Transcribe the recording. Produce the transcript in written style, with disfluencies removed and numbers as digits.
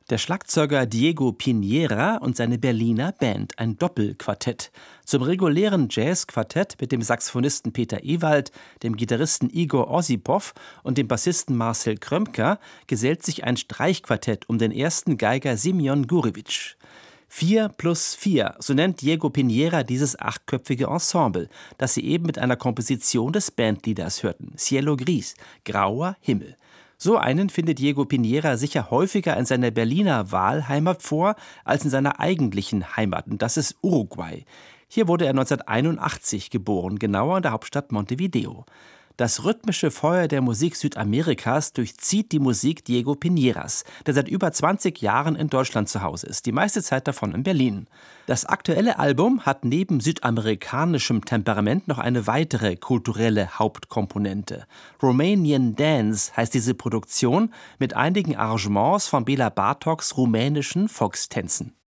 Der Schlagzeuger Diego Piñera und seine Berliner Band, ein Doppelquartett. Zum regulären Jazzquartett mit dem Saxophonisten Peter Ewald, dem Gitarristen Igor Osipov und dem Bassisten Marcel Krömker gesellt sich ein Streichquartett um den ersten Geiger Simeon Gurewitsch. 4+4, so nennt Diego Piñera dieses achtköpfige Ensemble, das Sie eben mit einer Komposition des Bandleaders hörten, Cielo Gris, grauer Himmel. So einen findet Diego Piñera sicher häufiger in seiner Berliner Wahlheimat vor, als in seiner eigentlichen Heimat, und das ist Uruguay. Hier wurde er 1981 geboren, genauer in der Hauptstadt Montevideo. Das rhythmische Feuer der Musik Südamerikas durchzieht die Musik Diego Piñeras, der seit über 20 Jahren in Deutschland zu Hause ist, die meiste Zeit davon in Berlin. Das aktuelle Album hat neben südamerikanischem Temperament noch eine weitere kulturelle Hauptkomponente. Romanian Dance heißt diese Produktion mit einigen Arrangements von Bela Bartoks rumänischen Volkstänzen.